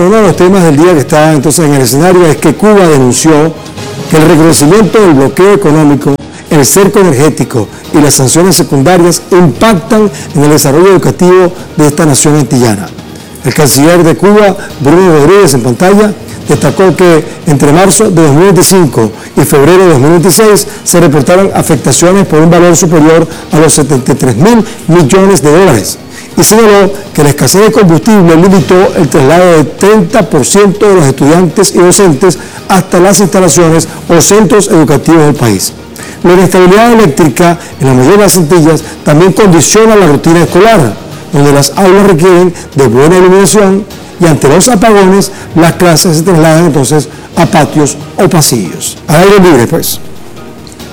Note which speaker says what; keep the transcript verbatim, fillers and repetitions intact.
Speaker 1: uno de los temas del día que está entonces en el escenario es que Cuba denunció que el reconocimiento del bloqueo económico, el cerco energético y las sanciones secundarias impactan en el desarrollo educativo de esta nación antillana. El canciller de Cuba, Bruno Rodríguez, en pantalla, destacó que entre marzo de dos mil veinticinco y febrero de dos mil veintiséis se reportaron afectaciones por un valor superior a los setenta y tres mil millones de dólares. Y señaló que la escasez de combustible limitó el traslado del treinta por ciento de los estudiantes y docentes hasta las instalaciones o centros educativos del país. La inestabilidad eléctrica en la mayoría de las Antillas también condiciona la rutina escolar, donde las aulas requieren de buena iluminación y ante los apagones las clases se trasladan entonces a patios o pasillos. Al aire libre, pues.